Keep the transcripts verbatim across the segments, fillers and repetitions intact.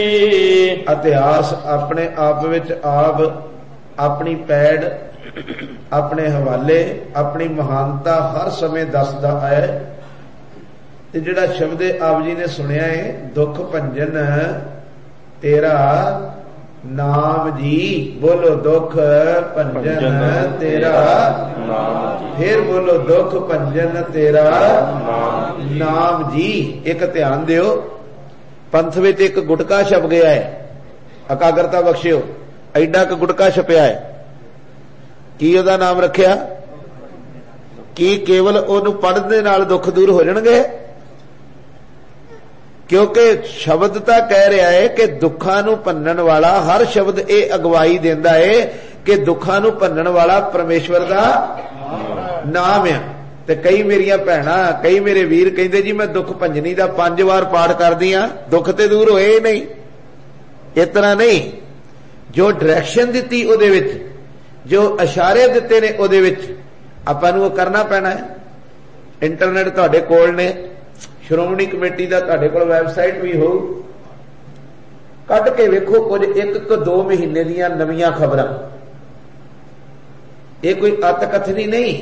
इतिहास अपने आप विच आप अपनी पैड़ अपने हवाले अपनी महानता हर समय दसदा है। ते जिहड़ा शब्द आप जी ने सुनिया है, दुख भंजन तेरा नाम जी, बोलो दुख भंजन तेरा नाम, फिर बोलो दुख भंजन तेरा नाम जी। एक ध्यान दियो, पंथ विच एक गुटका छप गया है, एकाग्रता बख्शियो, एडा क गुटका छपिया है, की उहदा नाम रखिया? की केवल उहनूं पढ़न दे नाल दुख दूर हो जाणगे? क्योंकि शब्द तां कह रहा है कि दुखां नूं भन्नण वाला, हर शब्द ये अगवाई देंदा है कि दुखां नूं भन्नण वाला परमेश्वर दा नाम है। ते कई मेरिया भैणां, कई मेरे वीर कहंदे जी मैं दुख भंजनी दा पंज वार पाठ करदी हां, दुख ते दूर होए ही नहीं। इस तरह नहीं, जो डायरैक्शन दित्ती उहदे विच, जो इशारे दिते ने उहदे विच आपां नूं करना पैना है। इंटरनेट तुहाडे कोल ने, श्रोमणी कमेटी का तुहाडे कोल वैबसाइट भी हो, कट के वेखो कुछ एक को दो महीने दियां नवीं खबरां। ये कोई अत कथनी नहीं,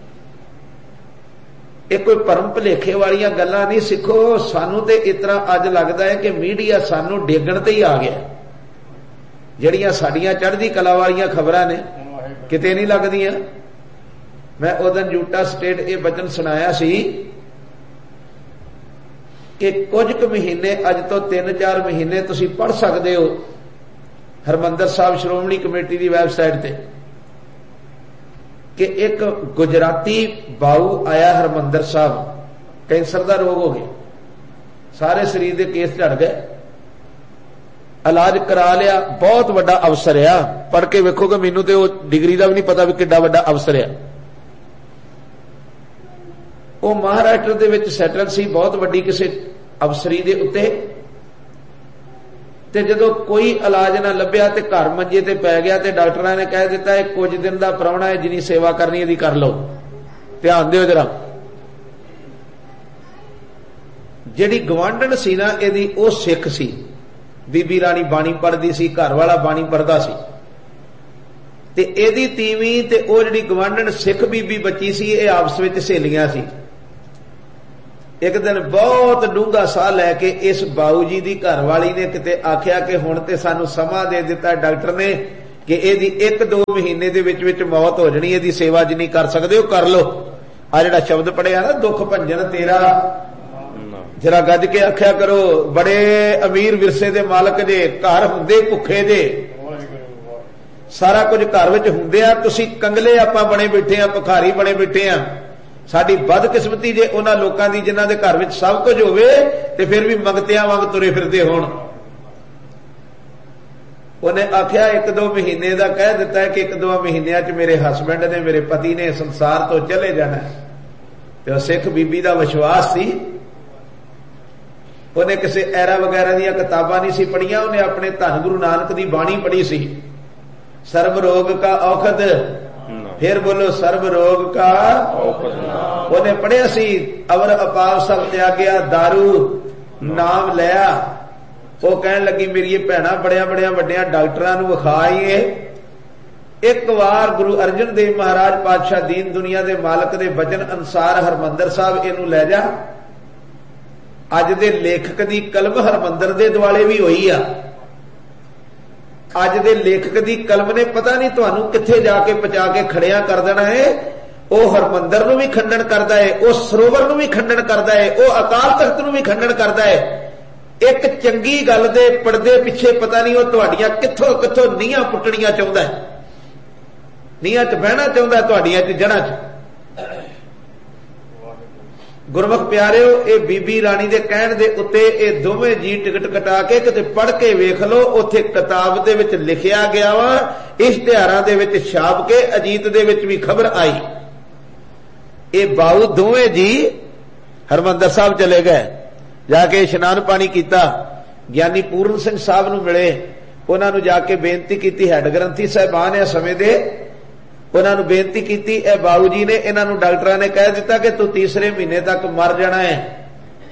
ये कोई भरम भुलेखे वालियां गल्लां नहीं। सिखो, सानू ते इतना अज लगता है कि मीडिया सानू डेगण ते ही आ गया। जड़ियां साडियां चढ़दी कला वालियां खबरां ने किते नहीं लगदियां। मैं उदन यूटा स्टेट ये वचन सुनाया सी कि कुछ क महीने, अज तो तीन चार महीने तुसी पढ़ सकते हो हरमंदर साहब श्रोमणी कमेटी की वैबसाइट ते कि एक गुजराती बाऊ आया हरमंदर साहब, कैंसर का रोग हो गया, सारे शरीर के केस झड़ गए, इलाज करा लिया, बहुत बड़ा अवसर आ। पढ़ के वेखोगे, मैनू तो डिग्री का भी नहीं पता भी किड्डा बड़ा अवसर आ। वो महाराष्ट्र दे विच सैटल सी, बहुत वड्डी किसी अफसरी दे उत्ते, ते जदों कोई इलाज ना लभ्या ते घर मंजे ते पै गया, ते डॉक्टरां ने कह दिता है कुछ दिन का प्राहुणा है, जिनी सेवा करनी है कर लो। ध्यान दिओ जरा, जिहड़ी गवांढण सी ना इहदी, वो सिख सी, बीबी राणी बाणी पढ़दी सी, घर वाला बाणी पढ़दा सी, ते इहदी तीवीं ते वो जिहड़ी गवांढण सिख बीबी बची सी, ये आपस विच सहेलियां सी। एक दिन बहुत डूंगा साह लैके इस बाऊ जी की घरवाली ने किते आख्या कि हुण ते सानू समा दे दिता डॉक्टर ने कि इहदी एक दो महीने दे विच विच मौत हो जानी, इहदी सेवा जिन्नी कर सकदे हो कर लो। आ जिहड़ा शब्द पढ़िया ना, दुख भंजन तेरा, जरा गज के आख्या करो, बड़े अमीर विरसे दे मालक जे, घर हुंदे भुखे जे, सारा कुछ घर विच हुंदे आ, तुसीं कंगले आपां बने बैठे आ, भिखारी बने बैठे आ। साडी बदकिस्मती जे उन्हां लोकां दी जिन्हां दे घर विच सब कुछ होवे ते फिर भी मंगतियां वांग तुरे फिरदे होण। उन्हें आख्या एक दो महीने का कह दिता है कि एक दो महीनों च मेरे हसबैंड ने, मेरे पति ने संसार तो चले जाना। तो सिख बीबी का विश्वास सी, उन्हें किसी ऐरा वगैरह दी किताबां नहीं सी पढ़ियां, उन्हें अपने धन गुरु नानक की बाणी पढ़ी सी, सर्व रोग का औखद, फिर बोलो सर्व रोग का औखद। उन्हें पढ़िया सी, अवर अपार सब त्यागया दारू नाम लिया। वो कहन लगी मेरी भैणा बड़िया बड़िया वड्डिया डॉक्टरां नूं विखाईए, एक बार गुरु अर्जन देव महाराज पातशाह दीन दुनिया के मालक के वचन अनुसार हरमंदर साहब इनू लै जा। अज दे लेखक की कलम हरमंदर दे दुआले भी हुई आ। अज दे लेखक की कलम ने पता नहीं तुहानू कित्थे जाके पहुंचा के खड़िया कर देना है। वो हरमंदर नूं भी खंडन करता है, वो सरोवर नूं भी खंडन करता है, वो अकाल तख्त नूं भी खंडन करता है। एक चंगी गल दे पड़दे पिछे पता नहीं वो तुहाडियां कित्थों कित्थों नीहां पुट्टणियां चाहुंदा है, नीहां च बहना चाहुंदा है, तुहाडियां च जड़ां च। गुरमुख प्यारिओ, ये बीबी राणी दे कहण दे उत्ते ये दोवें जी टिकट कटा के किते पढ़ के वेख लो, उत्थे किताब दे विच लिखिया गया वा, इश्तिहारां दे विच छाप के अजीत दे विच भी खबर आई। ये बाऊ दोवें जी हरमंदर साहब चले गए, जाके इशनान पानी किया, ज्ञानी पूर्ण सिंह साहब नूं मिले, उन्होंने जाके बेनती की, हैड ग्रंथी साहबान है समय दे, उन्होंने बेनती की। ए बाबू जी ने इन्हों डॉक्टर ने कह दिता कि तू तीसरे महीने तक मर जाना है,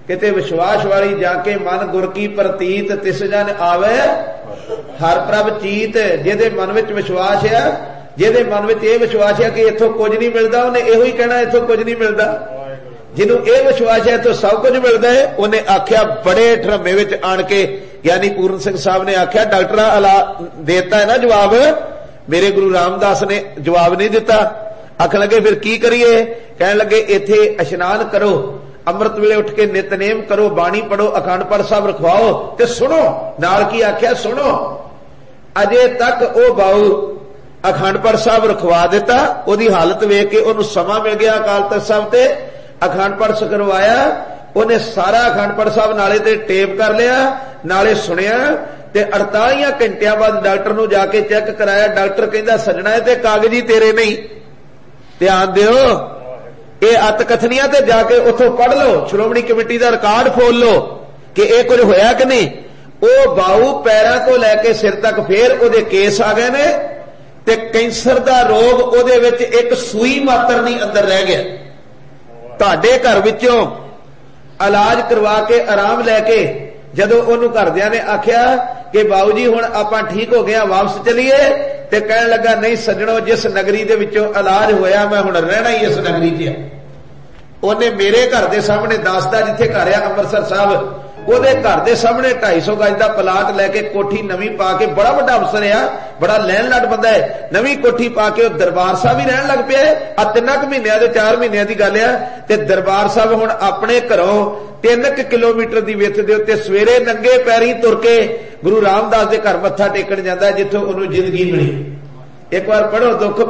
किते विश्वास वाली जाके मन गुर की प्रतीत तिस जन आवे हर प्रभ चीत। जिहदे मन विच विश्वास है, जिहदे मन विच यह विश्वास है कि इथों कुछ नहीं मिलता, उन्हें इहो ही कहना इथों कुछ नहीं मिलता। जिन्हों यह विश्वास है तो सब कुछ मिलता है, उन्हें आख्या बड़े ढरमे विच आण के, यानी पूर्ण सिंह साहब ने आख्या डॉक्टर अला देता है ना जवाब, मेरे गुरु रामदास ने जवाब नहीं दिता। आख लगे फिर की करिए, कह लगे इथे इशनान करो, अमृत वेले उठ के नितनेम करो, बाणी पढ़ो, अखंड पाठ साहब रखवाओ ते सुनो। नाल की आख्या सुनो। अजे तक ओ बाऊ अखंड पाठ साहब रखवा दिता, ओदी हालत वेख के ओनू समा मिल गया अकाल तख्त साहब ते अखंड पाठ करवाया। उन्हें सारा अखंड पाठ साहब नाले ते टेप कर लिया, नाले सुनिया ते अड़तालीस घंटिया बाद डॉक्टर नू जाके चेक कराया। डॉक्टर कहंदा सजना है ते कागज ही तेरे नहीं, ध्यान दिओ ये अत कथनियां ते जाके उथों पढ़ लो, श्रोमणी कमेटी का रिकॉर्ड खोल लो कि यह कुछ होया कि नहीं। वो बाऊ पैरों को लैके सिर तक फिर ओदे केस आ गए ने ते कैंसर का रोग ओदे विच एक सूई मात्र नहीं अंदर रह गया। तुहाडे घर विचों इलाज करवा के आराम लैके जदों ओनू घरदियां ने आख्या कि बाऊ जी हुण आपां ठीक हो गया वापस चलीए, ते कहण लगा नहीं सज्जणो जिस नगरी दे विचों इलाज होया मैं हुण रहना ही इस नगरी च। उन्हें मेरे घर दे सामने दसदा जिथे घर आ अमृतसर साहब, ਉਹਦੇ घर दे सामने ढाई सौ गज का प्लाट लैके कोठी नवी पा के, बड़ा वड्डा अफसर आ, बड़ा लैन लड़ बंदा है, नवी कोठी पा के दरबार साहब ही रहन लग पिया। आ तीन महीनों के चार महीनों की गल है, दरबार साहब हुण अपने घरों तीन किलोमीटर की विथ दे उत्ते सवेरे नंगे पैरी तुर के गुरु रामदास के घर मत्था टेकण जांदा जिथों उहनूं जिंदगी मिली। एक बार पढ़ो दुख